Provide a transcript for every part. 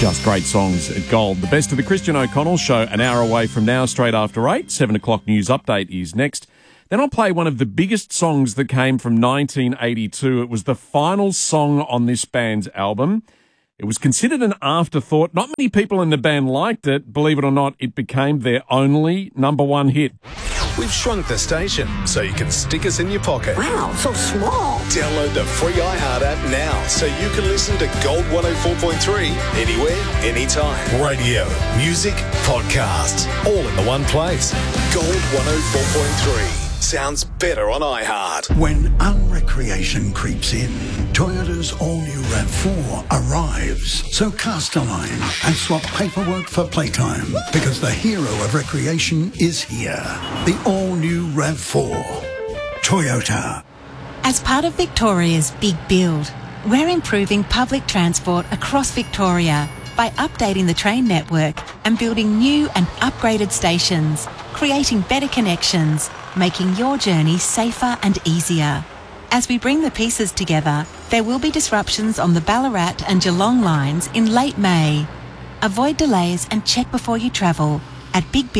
Just great songs at Gold. The best of the Christian O'Connell Show, an hour away from now, straight after 8. 7 o'clock news update is next. Then I'll play one of the biggest songs that came from 1982. It was the final song on this band's album. It was considered an afterthought. Not many people in the band liked it. Believe it or not, it became their only number one hit. We've shrunk the station so you can stick us in your pocket. Wow, so small. Download the free iHeart app now so you can listen to Gold 104.3 anywhere, anytime. Radio, music, podcasts, all in the one place. Gold 104.3. Sounds better on iHeart. When unrecreation creeps in, Toyota's all-new RAV4 arrives. So cast a line and swap paperwork for playtime, because the hero of recreation is here. The all-new RAV4. Toyota. As part of Victoria's Big Build, we're improving public transport across Victoria by updating the train network and building new and upgraded stations, creating better connections, making your journey safer and easier. As we bring the pieces together, there will be disruptions on the Ballarat and Geelong lines in late May. Avoid delays and check before you travel at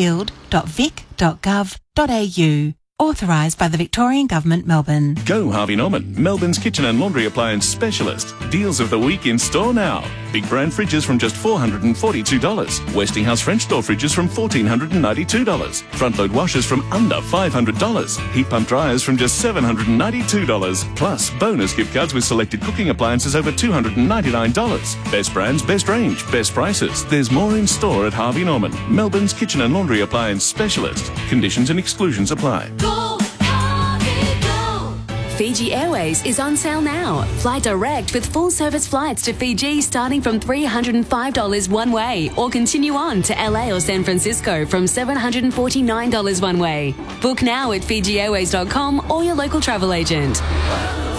bigbuild.vic.gov.au. Authorised by the Victorian Government, Melbourne. Go Harvey Norman, Melbourne's kitchen and laundry appliance specialist. Deals of the week in store now. Big brand fridges from just $442. Westinghouse French door fridges from $1,492. Front load washers from under $500. Heat pump dryers from just $792. Plus bonus gift cards with selected cooking appliances over $299. Best brands, best range, best prices. There's more in store at Harvey Norman, Melbourne's kitchen and laundry appliance specialist. Conditions and exclusions apply. Fiji Airways is on sale now. Fly direct with full service flights to Fiji starting from $305 one way, or continue on to LA or San Francisco from $749 one way. Book now at FijiAirways.com or your local travel agent.